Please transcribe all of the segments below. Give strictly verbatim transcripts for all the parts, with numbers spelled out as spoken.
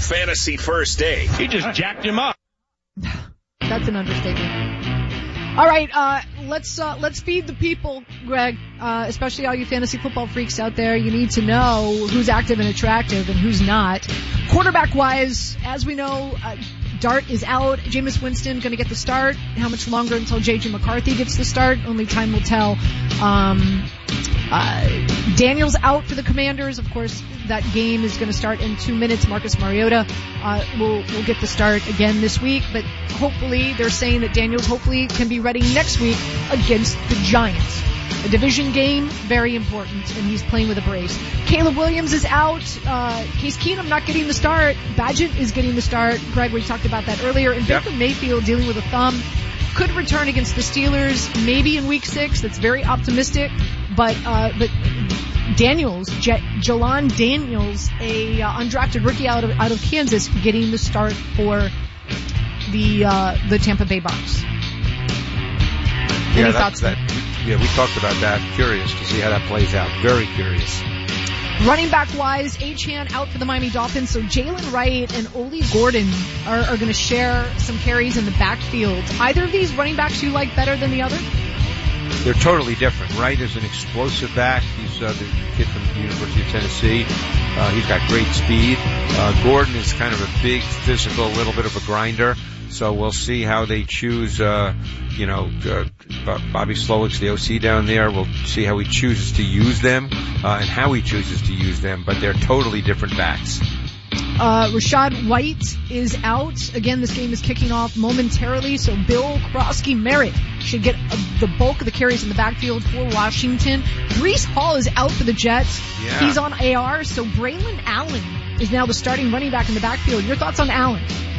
Fantasy First Aid. He just jacked him up. That's an understatement. All right, uh, let's, uh, let's feed the people, Greg, uh, especially all you fantasy football freaks out there. You need to know who's active and attractive and who's not. Quarterback-wise, as we know, uh, Dart is out. Jameis Winston going to get the start. How much longer until J J McCarthy gets the start? Only time will tell. Um, uh, Daniels out for the Commanders. Of course, that game is going to start in two minutes. Marcus Mariota uh, will will get the start again this week, but hopefully they're saying that Daniels hopefully can be ready next week against the Giants. A division game, very important, and he's playing with a brace. Caleb Williams is out. Uh, Case Keenum not getting the start. Badgett is getting the start. Greg, we talked about that earlier. And Yep. Baker Mayfield dealing with a thumb. Could return against the Steelers, maybe in week six. That's very optimistic. But, uh, but Daniels, J- Jalan Daniels, a uh, undrafted rookie out of, out of Kansas, getting the start for the, uh, the Tampa Bay Bucs. Any Yeah, thoughts? that, that, yeah, we talked about that. Curious to see how that plays out. Very curious. Running back wise, Achane out for the Miami Dolphins, so Jalen Wright and Oli Gordon are, are going to share some carries in the backfield. Either of these running backs you like better than the other? They're totally different. Wright is an explosive back. He's uh, the kid from the University of Tennessee. Uh, he's got great speed. Uh, Gordon is kind of a big, physical, little bit of a grinder. So we'll see how they choose, uh, you know, uh, Bobby Slowick's the O C down there. We'll see how he chooses to use them, uh, and how he chooses to use them, but they're totally different backs. Uh, Rashad White is out. Again, this game is kicking off momentarily, so Bill Krosky-Merritt should get uh, the bulk of the carries in the backfield for Washington. Breece Hall is out for the Jets. Yeah. He's on I R, so Braylon Allen is now the starting running back in the backfield. Your thoughts on Allen?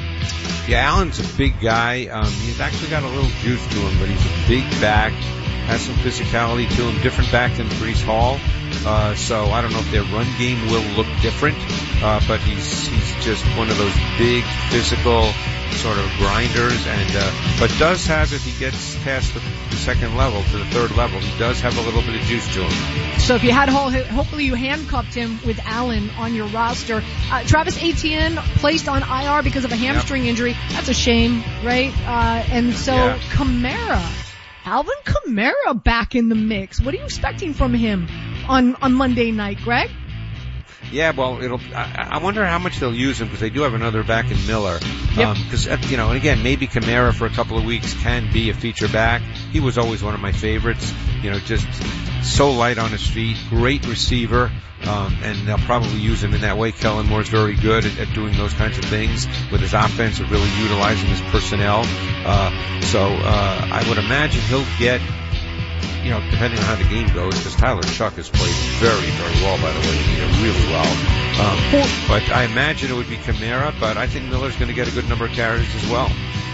Yeah, Allen's a big guy. Um, he's actually got a little juice to him, but he's a big back, has some physicality to him, different back than Breece Hall. Uh, so I don't know if their run game will look different, uh, but he's, he's just one of those big, physical sort of grinders, and, uh, but does have, if he gets past the, the second level to the third level, he does have a little bit of juice to him. So if you had Hall, hopefully you handcuffed him with Allen on your roster. Uh, Travis Etienne placed on I R because of a hamstring yep. injury. That's a shame, right? Uh, and so yeah. Kamara, Alvin Kamara back in the mix. What are you expecting from him on, on Monday night, Greg? Yeah, well, it'll. I, I wonder how much they'll use him because they do have another back in Miller. Because yep. um, you know, and again, maybe Kamara for a couple of weeks can be a feature back. He was always one of my favorites. You know, just so light on his feet, great receiver, um, and they'll probably use him in that way. Kellen Moore's very good at, at doing those kinds of things with his offense, of really utilizing his personnel. Uh, so uh, I would imagine he'll get. You know, depending on how the game goes, because Tyler Shuck has played very, very well, by the way, you know, really well. Um, but I imagine it would be Kamara, but I think Miller's going to get a good number of carries as well.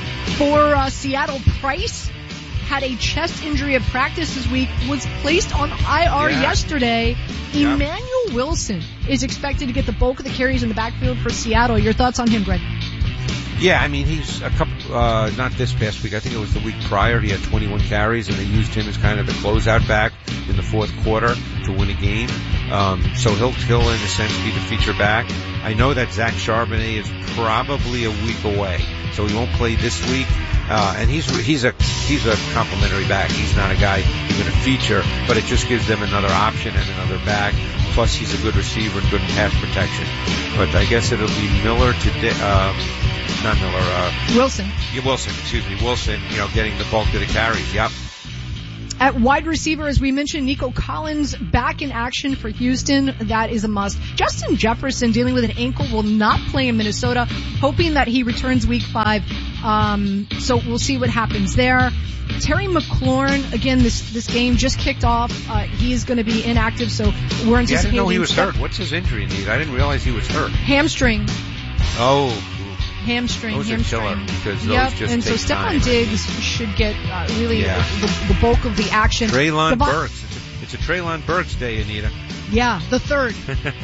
For uh, Seattle, Price had a chest injury at practice this week, was placed on I R yeah. yesterday. Yeah. Emmanuel Wilson is expected to get the bulk of the carries in the backfield for Seattle. Your thoughts on him, Greg? Yeah, I mean, he's a couple, uh, not this past week, I think it was the week prior, he had twenty-one carries, and they used him as kind of the closeout back in the fourth quarter to win a game. Um, so he'll, he'll in a sense be the feature back. I know that Zach Charbonnet is probably a week away, so he won't play this week. Uh, and he's, he's a, he's a complimentary back. He's not a guy you're going to feature, but it just gives them another option and another back. Plus he's a good receiver and good pass protection. But I guess it'll be Miller today, um, not Miller, uh, Wilson. Yeah, Wilson, excuse me, Wilson, you know, getting the bulk of the carries, yep. At wide receiver, as we mentioned, Nico Collins back in action for Houston. That is a must. Justin Jefferson dealing with an ankle will not play in Minnesota, hoping that he returns week five. Um, so we'll see what happens there. Terry McLaurin, again, this, this game just kicked off. Uh, he is going to be inactive, so we're anticipating. Yeah, I didn't know he was hurt. What's his injury need? I didn't realize he was hurt. Hamstring. Oh. Hamstring, those hamstring. Are killer because those yep, just and take so Stephon time. Diggs should get uh, really yeah. the, the bulk of the action. Treylon Devon- Burks. It's a, it's a Treylon Burks day, Anita. Yeah, the third.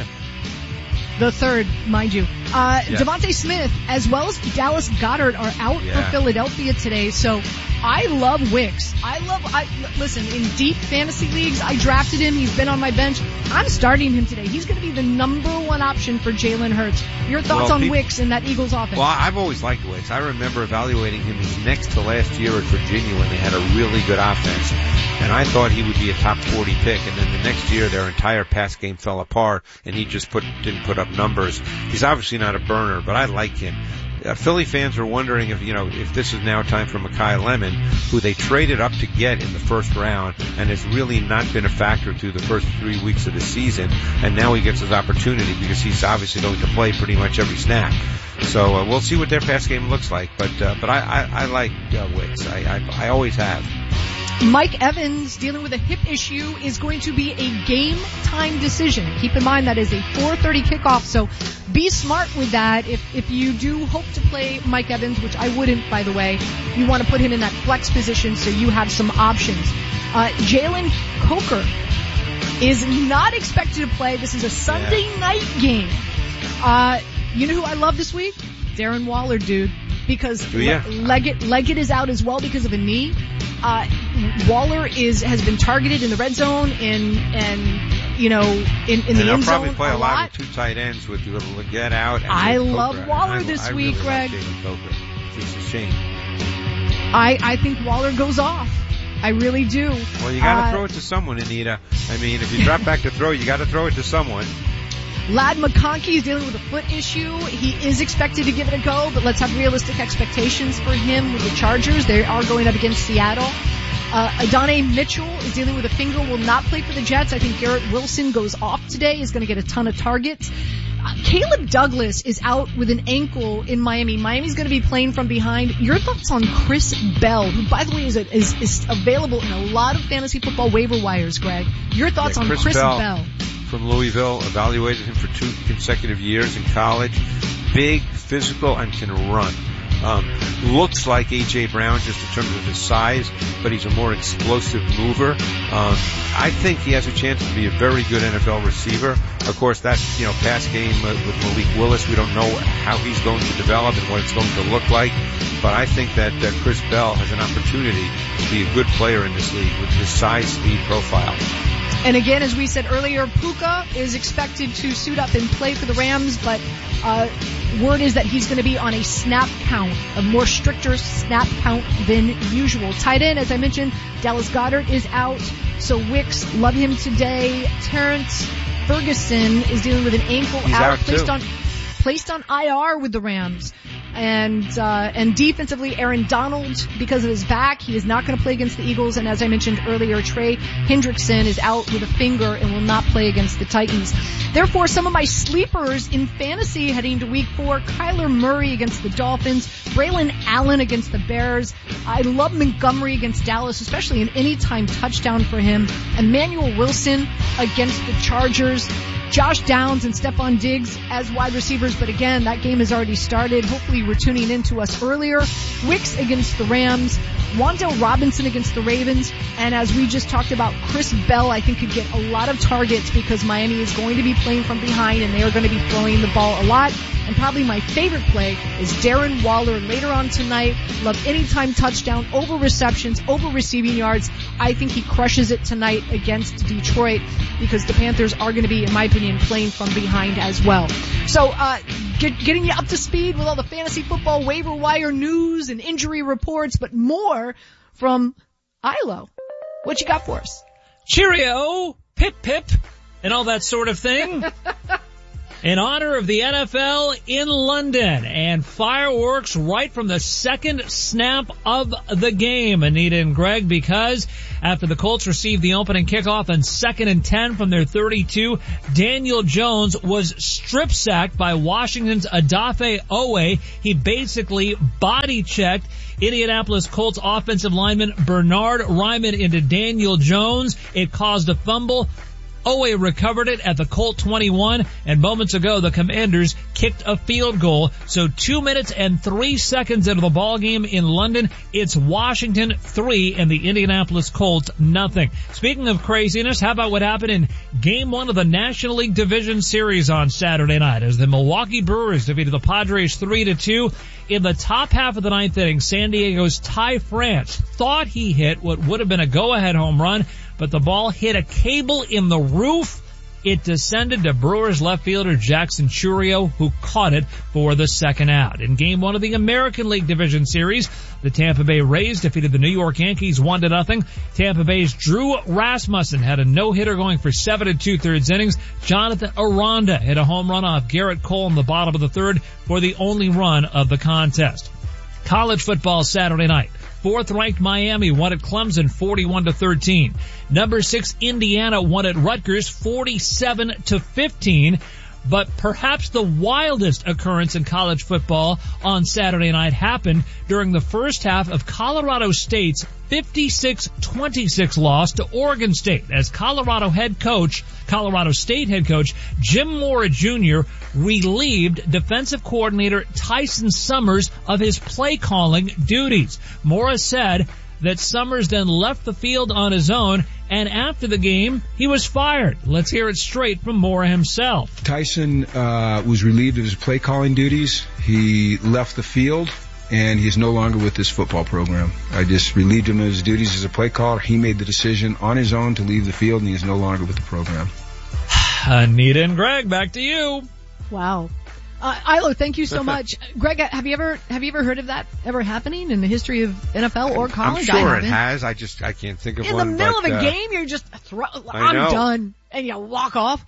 the third, mind you. Uh, yeah. Devontae Smith as well as Dallas Goedert are out yeah. for Philadelphia today, so I love Wicks. I love, I, listen, in deep fantasy leagues, I drafted him. He's been on my bench. I'm starting him today. He's going to be the number one option for Jalen Hurts. Your thoughts well, on he, Wicks in that Eagles offense? Well, I've always liked Wicks. I remember evaluating him his next to last year at Virginia when they had a really good offense. And I thought he would be a top forty pick. And then the next year, their entire pass game fell apart, and he just put didn't put up numbers. He's obviously not a burner, but I like him. Uh, Philly fans are wondering if, you know, if this is now time for Mekhi Lemon, who they traded up to get in the first round and has really not been a factor through the first three weeks of the season. And now he gets his opportunity because he's obviously going to play pretty much every snap. So uh, we'll see what their pass game looks like. But uh, but I, I, I like uh, Wicks. I, I, I always have. Mike Evans, dealing with a hip issue, is going to be a game-time decision. Keep in mind that is a four thirty kickoff, so be smart with that. If if you do hope to play Mike Evans, which I wouldn't, by the way, you want to put him in that flex position so you have some options. Uh, Jalen Coker is not expected to play. This is a Sunday yeah. night game. Uh, you know who I love this week? Darren Waller, dude. Because oh, yeah. Leggett, Leggett is out as well because of a knee. Uh, Waller is, has been targeted in the red zone and, and, you know, in, in the end zone. And they'll probably play a lot, lot with two tight ends with Leggett out. And I with love Coker. Waller I, this I week, really Greg. Like Jalen Coker. It's a shame. I, I think Waller goes off. I really do. Well, you gotta uh, throw it to someone, Anita. I mean, if you drop back to throw, you gotta throw it to someone. Ladd McConkey is dealing with a foot issue. He is expected to give it a go, but let's have realistic expectations for him with the Chargers. They are going up against Seattle. Uh, Adonai Mitchell is dealing with a finger, will not play for the Jets. I think Garrett Wilson goes off today, is going to get a ton of targets. Uh, Caleb Douglas is out with an ankle in Miami. Miami's going to be playing from behind. Your thoughts on Chris Bell, who, by the way, is, a, is, is available in a lot of fantasy football waiver wires, Greg. Your thoughts yeah, on Chris, Chris Bell. Bell? From Louisville, evaluated him for two consecutive years in college. Big, physical, and can run. Um, looks like A J Brown just in terms of his size, but he's a more explosive mover. Um, I think he has a chance to be a very good N F L receiver. Of course, that, you know, pass game with Malik Willis, we don't know how he's going to develop and what it's going to look like. But I think that uh, Chris Bell has an opportunity to be a good player in this league with his size, speed profile. And again, as we said earlier, Puka is expected to suit up and play for the Rams, but uh word is that he's going to be on a snap count, a more stricter snap count than usual. Tight end, as I mentioned, Dallas Goedert is out, so Wicks, love him today. Terrence Ferguson is dealing with an ankle he's out, out placed too. on placed on I R with the Rams. And, uh, and defensively, Aaron Donald, because of his back, he is not going to play against the Eagles. And as I mentioned earlier, Trey Hendrickson is out with a finger and will not play against the Titans. Therefore, some of my sleepers in fantasy heading to week four, Kyler Murray against the Dolphins, Braylon Allen against the Bears. I love Montgomery against Dallas, especially an anytime touchdown for him. Emmanuel Wilson against the Chargers. Josh Downs and Stephon Diggs as wide receivers, but again, that game has already started. Hopefully you were tuning in to us earlier. Wicks against the Rams, Wan'Dale Robinson against the Ravens, and as we just talked about, Chris Bell, I think, could get a lot of targets because Miami is going to be playing from behind and they are going to be throwing the ball a lot. And probably my favorite play is Darren Waller later on tonight. Love anytime touchdown, over receptions, over receiving yards. I think he crushes it tonight against Detroit because the Panthers are going to be, in my opinion, playing from behind as well. So, uh, get, getting you up to speed with all the fantasy football waiver wire news and injury reports, but more from Ilo. What you got for us? Cheerio, pip pip, and all that sort of thing. In honor of the N F L in London and fireworks right from the second snap of the game, Anita and Greg, because after the Colts received the opening kickoff on second and ten from their thirty-two, Daniel Jones was strip sacked by Washington's Odafe Oweh. He basically body checked Indianapolis Colts offensive lineman Bernard Ryman into Daniel Jones. It caused a fumble. Owe recovered it at the Colt twenty-one, and moments ago the Commanders kicked a field goal. So two minutes and three seconds into the ball game in London, it's Washington three and the Indianapolis Colts nothing. Speaking of craziness, how about what happened in Game one of the National League Division Series on Saturday night as the Milwaukee Brewers defeated the Padres three to two. In the top half of the ninth inning, San Diego's Ty France thought he hit what would have been a go-ahead home run, but the ball hit a cable in the roof. It descended to Brewers left fielder Jackson Chourio, who caught it for the second out. In Game one of the American League Division Series, the Tampa Bay Rays defeated the New York Yankees one to nothing. Tampa Bay's Drew Rasmussen had a no-hitter going for seven and two-thirds innings. Jonathan Aranda hit a home run off Garrett Cole in the bottom of the third for the only run of the contest. College football Saturday night. Fourth-ranked Miami won at Clemson forty-one to thirteen. Number six Indiana won at Rutgers forty-seven to fifteen. But perhaps the wildest occurrence in college football on Saturday night happened during the first half of Colorado State's fifty-six twenty-six loss to Oregon State as Colorado head coach, Colorado State head coach Jim Mora Junior relieved defensive coordinator Tyson Summers of his play calling duties. Mora said that Summers then left the field on his own, and after the game, he was fired. Let's hear it straight from Mora himself. Tyson uh, was relieved of his play calling duties. He left the field, and he's no longer with this football program. I just relieved him of his duties as a play caller. He made the decision on his own to leave the field, and he is no longer with the program. Anita and Greg, back to you. Wow. Uh, Ilo, thank you so much. Greg, have you ever, have you ever heard of that ever happening in the history of N F L or college? I'm sure it has. I just, I can't think of in one. In the middle but, of a uh, game, you're just, throw, I'm know. done, and you walk off.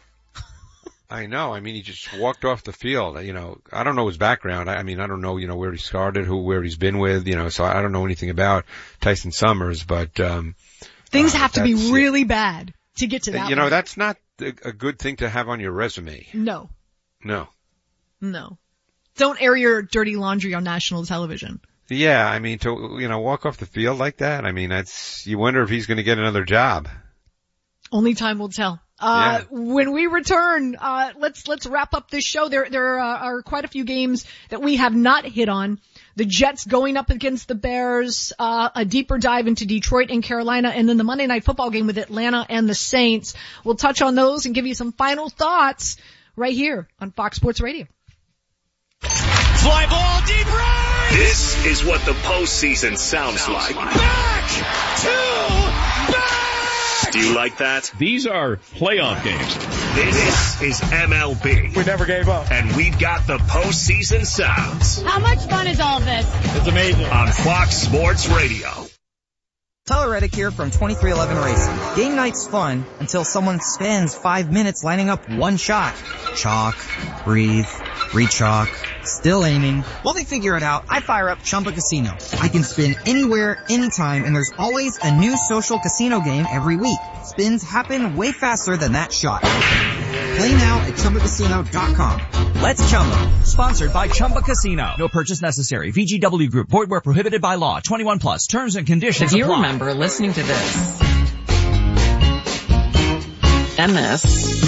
I know. I mean, he just walked off the field. You know, I don't know his background. I, I mean, I don't know, you know, where he started, who, where he's been with, you know, so I don't know anything about Tyson Summers, but, um, things uh, have to be really bad to get to that. You know, one. that's not a, a good thing to have on your resume. No. No. No. Don't air your dirty laundry on national television. Yeah, I mean, to, you know, walk off the field like that, I mean, that's, you wonder if he's going to get another job. Only time will tell. Uh, yeah. When we return, uh, let's, let's wrap up this show. There, there uh, are quite a few games that we have not hit on. The Jets going up against the Bears, uh, a deeper dive into Detroit and Carolina, and then the Monday Night Football game with Atlanta and the Saints. We'll touch on those and give you some final thoughts right here on Fox Sports Radio. Fly ball deep right! This is what the postseason sounds like. Back to back! Do you like that? These are playoff games. This is M L B. We never gave up. And we've got the postseason sounds. How much fun is all this? It's amazing. On Fox Sports Radio. Tyler Reddick here from twenty-three eleven Racing. Game night's fun until someone spends five minutes lining up one shot. Chalk, breathe, re-chalk, still aiming. While they figure it out, I fire up Chumba Casino. I can spin anywhere, anytime, and there's always a new social casino game every week. Spins happen way faster than that shot. Play now at Chumba Casino dot com. Let's Chumba. Sponsored by Chumba Casino. No purchase necessary. V G W Group. Void where prohibited by law. twenty-one plus. Terms and conditions apply. If you apply. remember listening to this and this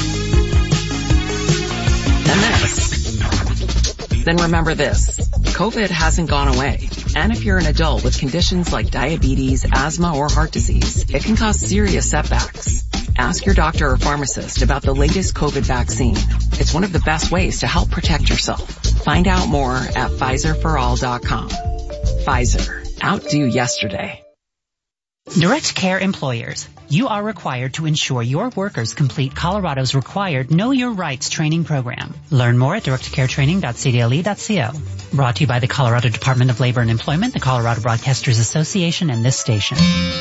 and this, then remember this. COVID hasn't gone away. And if you're an adult with conditions like diabetes, asthma, or heart disease, it can cause serious setbacks. Ask your doctor or pharmacist about the latest COVID vaccine. It's one of the best ways to help protect yourself. Find out more at Pfizer for all dot com. Pfizer. Outdo yesterday. Direct Care employers. You are required to ensure your workers complete Colorado's required Know Your Rights training program. Learn more at direct care training dot c d l e dot co. Brought to you by the Colorado Department of Labor and Employment, the Colorado Broadcasters Association, and this station.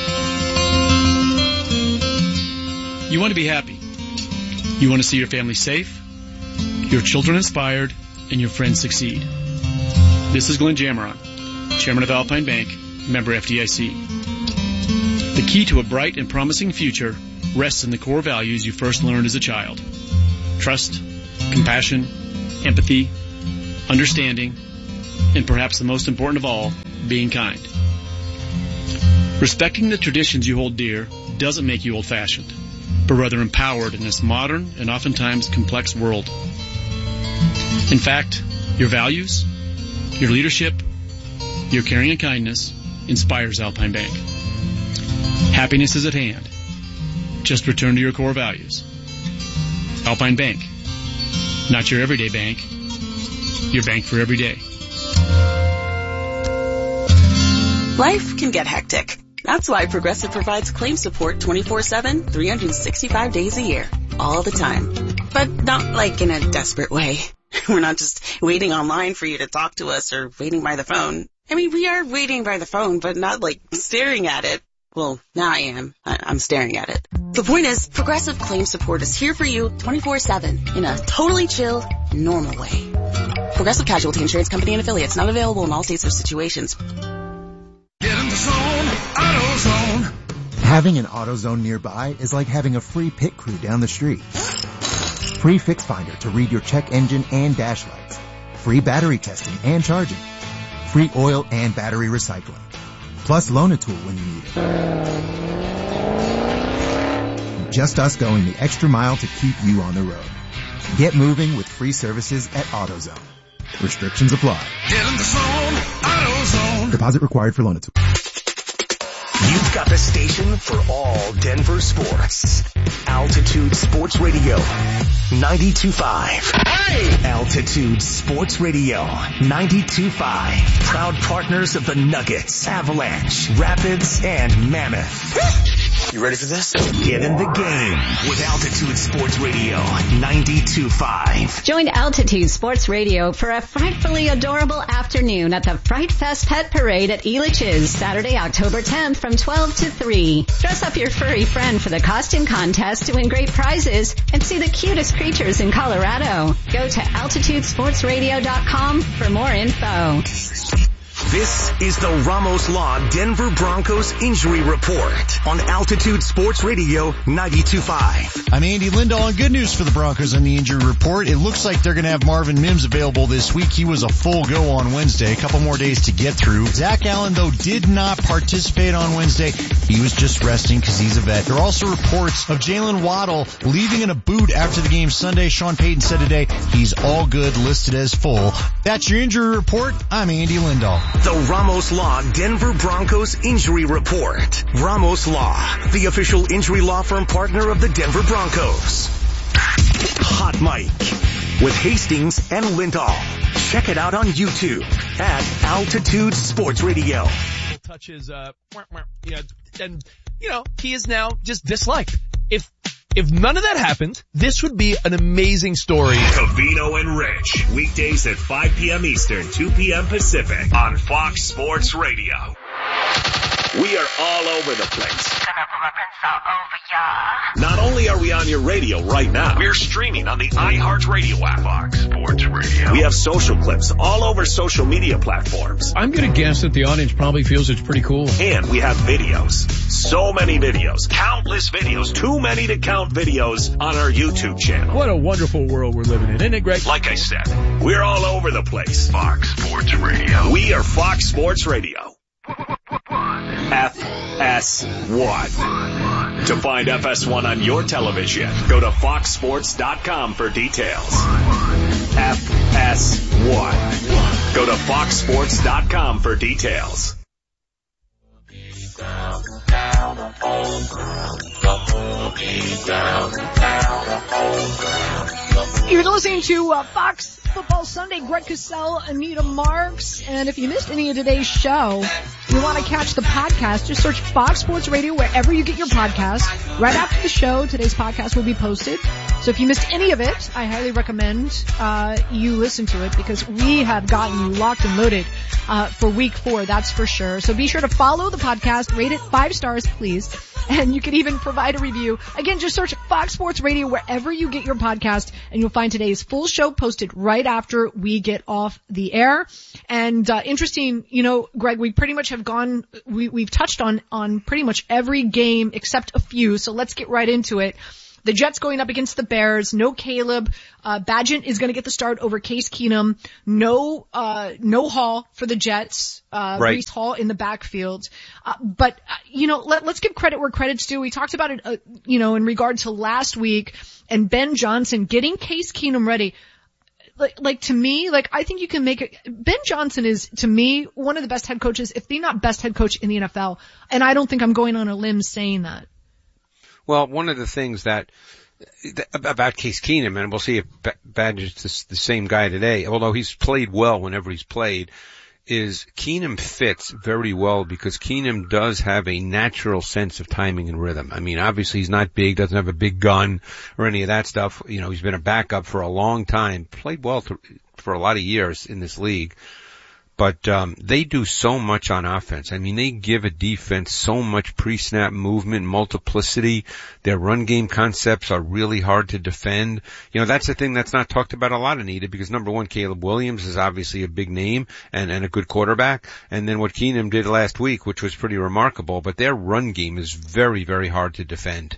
You want to be happy. You want to see your family safe, your children inspired, and your friends succeed. This is Glenn Jameron, Chairman of Alpine Bank, member F D I C. The key to a bright and promising future rests in the core values you first learned as a child. Trust, compassion, empathy, understanding, and perhaps the most important of all, being kind. Respecting the traditions you hold dear doesn't make you old-fashioned. but rather empowered in this modern and oftentimes complex world. In fact, your values, your leadership, your caring and kindness inspires Alpine Bank. Happiness is at hand. Just return to your core values. Alpine Bank. Not your everyday bank. Your bank for every day. Life can get hectic. That's why Progressive provides claim support twenty-four seven, three hundred sixty-five days a year. All the time. But not like in a desperate way. We're not just waiting online for you to talk to us or waiting by the phone. I mean, we are waiting by the phone, but not like staring at it. Well, now I am. I- I'm staring at it. The point is, Progressive Claim Support is here for you twenty-four seven in a totally chill, normal way. Progressive Casualty Insurance Company and Affiliates, not available in all states or situations. Get in the zone, AutoZone. Having an AutoZone nearby is like having a free pit crew down the street. Free Fix Finder to read your check engine and dash lights. Free battery testing and charging. Free oil and battery recycling. Plus loan a tool when you need it. Just us going the extra mile to keep you on the road. Get moving with free services at AutoZone. Restrictions apply. Get in the zone, AutoZone. Deposit required for loan a tool. You've got the station for all Denver sports. Altitude Sports Radio, ninety-two point five. Hey! Altitude Sports Radio, ninety-two point five. Proud partners of the Nuggets, Avalanche, Rapids, and Mammoth. You ready for this? Get in the game with Altitude Sports Radio, ninety-two point five. Join Altitude Sports Radio for a frightfully adorable afternoon at the Fright Fest Pet Parade at Elitch's, Saturday, October tenth from twelve to three. Dress up your furry friend for the costume contest to win great prizes and see the cutest creatures in Colorado. Go to altitude sports radio dot com for more info. This is the Ramos Law Denver Broncos Injury Report on Altitude Sports Radio ninety-two point five. I'm Andy Lindahl, and good news for the Broncos on the injury report. It looks like they're going to have Marvin Mims available this week. He was a full go on Wednesday. A couple more days to get through. Zach Allen, though, did not participate on Wednesday. He was just resting because he's a vet. There are also reports of Jalen Waddle leaving in a boot after the game Sunday. Sean Payton said today he's all good, listed as full. That's your injury report. I'm Andy Lindahl. The Ramos Law Denver Broncos Injury Report. Ramos Law, the official injury law firm partner of the Denver Broncos. Hot Mic with Hastings and Lindahl. Check it out on YouTube at Altitude Sports Radio. Touches, uh, yeah, and, you know, he is now just disliked. If If none of that happened, this would be an amazing story. Covino and Rich, weekdays at five p.m. Eastern, two p.m. Pacific on Fox Sports Radio. We are all over the place. Not only are we on your radio right now, we're streaming on the iHeartRadio app. Fox Sports Radio. We have social clips all over social media platforms. I'm going to guess that the audience probably feels it's pretty cool. And we have videos. So many videos. Countless videos. Too many to count videos on our YouTube channel. What a wonderful world we're living in, isn't it, Greg? Like I said, we're all over the place. Fox Sports Radio. We are Fox Sports Radio. F S one. To find F S one on your television, go to fox sports dot com for details. F S one. Go to fox sports dot com for details. You're listening to uh, Fox Football Sunday. Greg Cosell, Anita Marks, and if you missed any of today's show, you want to catch the podcast, just search Fox Sports Radio wherever you get your podcast. Right after the show, today's podcast will be posted. So if you missed any of it, I highly recommend uh you listen to it because we have gotten you locked and loaded uh for week four, that's for sure. So be sure to follow the podcast, rate it five stars, please. And you can even provide a review. Again, just search Fox Sports Radio wherever you get your podcast, and you'll find today's full show posted right after we get off the air. And uh interesting, you know, Greg, we pretty much have gone, we, we've touched on, on pretty much every game except a few, so let's get right into it. The Jets going up against the Bears. No Caleb. Uh, Badgett is going to get the start over Case Keenum. No, uh, no Hall for the Jets. Uh, right. Breece Hall in the backfield. Uh, but, uh, you know, let, let's give credit where credit's due. We talked about it, uh, you know, in regard to last week and Ben Johnson getting Case Keenum ready. Like, like to me, like I think you can make it. Ben Johnson is, to me, one of the best head coaches, if the not best head coach in the N F L. And I don't think I'm going on a limb saying that. Well, one of the things that, that about Case Keenum, and we'll see if Badgett's the same guy today, although he's played well whenever he's played, is Keenum fits very well because Keenum does have a natural sense of timing and rhythm. I mean, obviously he's not big, doesn't have a big gun or any of that stuff. You know, he's been a backup for a long time, played well th- for a lot of years in this league. But um they do so much on offense. I mean, they give a defense so much pre-snap movement, multiplicity. Their run game concepts are really hard to defend. You know, that's the thing that's not talked about a lot, Anita, because number one, Caleb Williams is obviously a big name and, and a good quarterback. And then what Keenum did last week, which was pretty remarkable, but their run game is very, very hard to defend.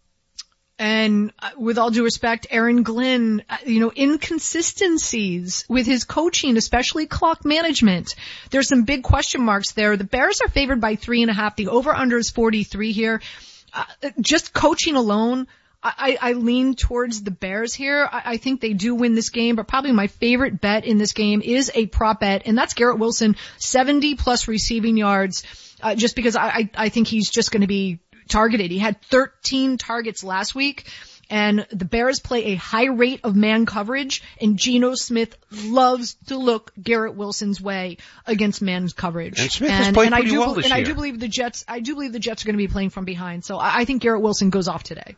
And with all due respect, Aaron Glenn, you know, inconsistencies with his coaching, especially clock management. There's some big question marks there. The Bears are favored by three and a half. The over-under is forty-three here. Uh, just coaching alone, I, I lean towards the Bears here. I, I think they do win this game, but probably my favorite bet in this game is a prop bet, and that's Garrett Wilson, seventy plus receiving yards, uh, just because I, I, I think he's just going to be targeted. He had thirteen targets last week, and the Bears play a high rate of man coverage, and Geno Smith loves to look Garrett Wilson's way against man coverage. And Smith and, has played and pretty I do, well this and year. I do believe the Jets, I do believe the Jets are going to be playing from behind. So I, I think Garrett Wilson goes off today.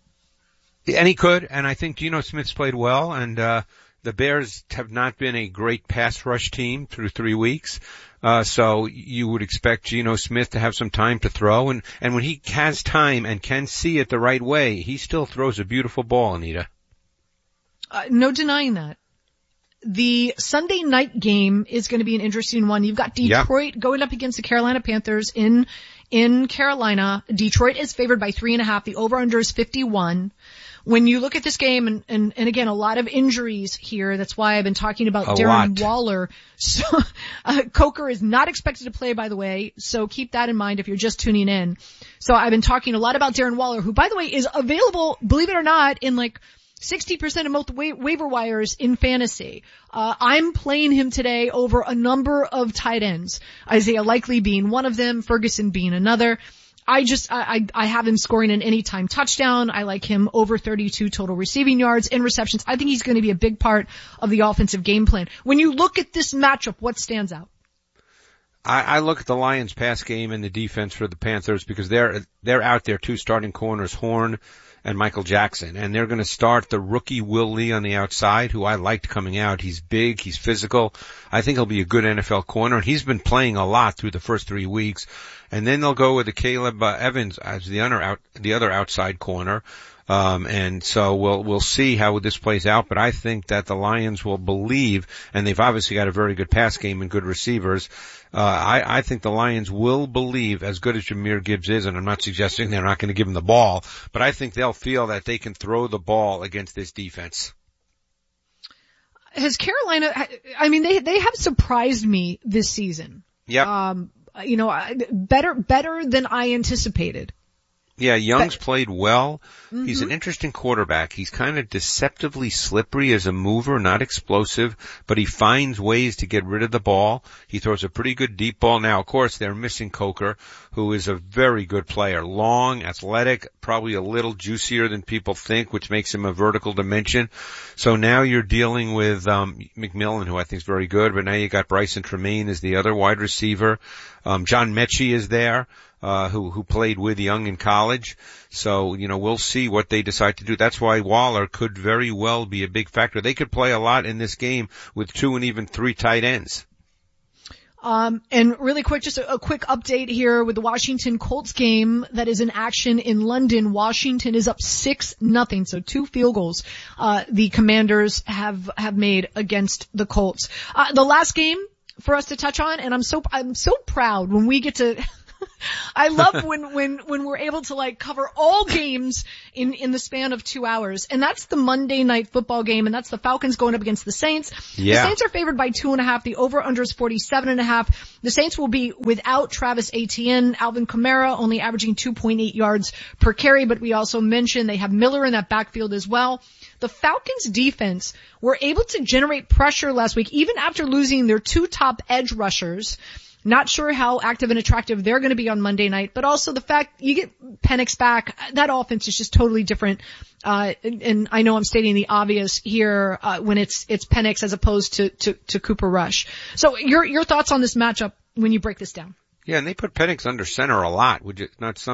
And he could, and I think Geno Smith's played well, and uh the Bears have not been a great pass rush team through three weeks. Uh, so you would expect Geno Smith to have some time to throw, and, and when he has time and can see it the right way, he still throws a beautiful ball, Anita. Uh, no denying that. The Sunday night game is going to be an interesting one. You've got Detroit yeah. going up against the Carolina Panthers in, in Carolina. Detroit is favored by three and a half. The over-under is fifty-one. When you look at this game, and, and, and again, a lot of injuries here. That's why I've been talking about a Darren lot. Waller. So, uh, Coker is not expected to play, by the way. So keep that in mind if you're just tuning in. So I've been talking a lot about Darren Waller, who, by the way, is available, believe it or not, in like sixty percent of most wa- waiver wires in fantasy. Uh, I'm playing him today over a number of tight ends. Isaiah Likely being one of them, Ferguson being another. I just, I, I, I have him scoring an anytime touchdown. I like him over thirty-two total receiving yards and receptions. I think he's going to be a big part of the offensive game plan. When you look at this matchup, what stands out? I, I look at the Lions pass game and the defense for the Panthers because they're, they're out there two starting corners, Horn and Michael Jackson, and they're going to start the rookie Will Lee on the outside, who I liked coming out. He's big, he's physical. I think he'll be a good N F L corner, and he's been playing a lot through the first three weeks. And then they'll go with the Caleb uh, Evans as the other out, the other outside corner. Um, and so we'll, we'll see how this plays out, but I think that the Lions will believe, and they've obviously got a very good pass game and good receivers. Uh, I, I think the Lions will believe, as good as Jahmyr Gibbs is, and I'm not suggesting they're not going to give him the ball, but I think they'll feel that they can throw the ball against this defense. Has Carolina, I mean, they, they have surprised me this season. Yeah. Um, you know, better, better than I anticipated. Yeah, Young's but, played well. Mm-hmm. He's an interesting quarterback. He's kind of deceptively slippery as a mover, not explosive, but he finds ways to get rid of the ball. He throws a pretty good deep ball. Now, of course, they're missing Coker, who is a very good player. Long, athletic, probably a little juicier than people think, which makes him a vertical dimension. So now you're dealing with um McMillan, who I think is very good, but now you got Bryson Tremaine as the other wide receiver. Um John Mechie is there. Uh, who, who played with Young in college. So, you know, we'll see what they decide to do. That's why Waller could very well be a big factor. They could play a lot in this game with two and even three tight ends. Um, and really quick, just a, a quick update here with the Washington Colts game that is in action in London. Washington is up six nothing, so two field goals, uh, the Commanders have, have made against the Colts. Uh, the last game for us to touch on, and I'm so, I'm so proud when we get to, I love when, when, when we're able to like cover all games in, in the span of two hours. And that's the Monday night football game, and that's the Falcons going up against the Saints. Yeah. The Saints are favored by two and a half. The over-under is forty-seven and a half. The Saints will be without Travis Etienne. Alvin Kamara only averaging two point eight yards per carry, but we also mentioned they have Miller in that backfield as well. The Falcons defense were able to generate pressure last week, even after losing their two top edge rushers. Not sure how active and attractive they're going to be on Monday night, but also the fact you get Penix back, that offense is just totally different. Uh, and, and I know I'm stating the obvious here, uh, when it's, it's Penix as opposed to, to, to Cooper Rush. So your, your thoughts on this matchup when you break this down? Yeah, and they put Penix under center a lot, which is not something